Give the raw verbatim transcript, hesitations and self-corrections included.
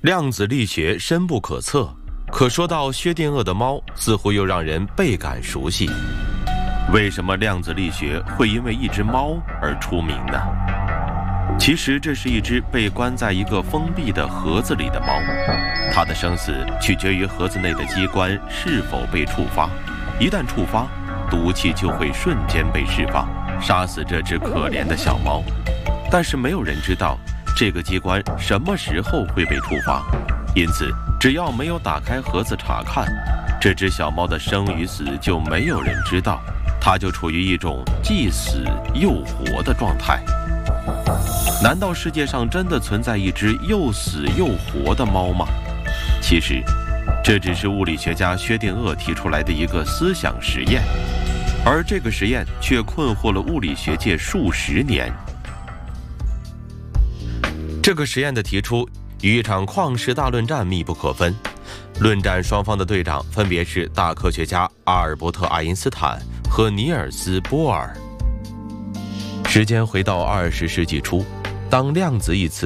量子力学深不可测，可说到薛定谔的猫，似乎又让人倍感熟悉。为什么量子力学会因为一只猫而出名呢？其实这是一只被关在一个封闭的盒子里的猫，它的生死取决于盒子内的机关是否被触发，一旦触发，毒气就会瞬间被释放，杀死这只可怜的小猫。但是没有人知道这个机关什么时候会被触发，因此只要没有打开盒子查看，这只小猫的生与死就没有人知道，它就处于一种既死又活的状态。难道世界上真的存在一只又死又活的猫吗？其实这只是物理学家薛定谔提出来的一个思想实验，而这个实验却困惑了物理学界数十年。这个实验的提出与一场旷世大论战密不可分，论战双方的队长分别是大科学家阿尔伯特·爱因斯坦和尼尔斯·波尔。时间回到二十世纪初，当量子一词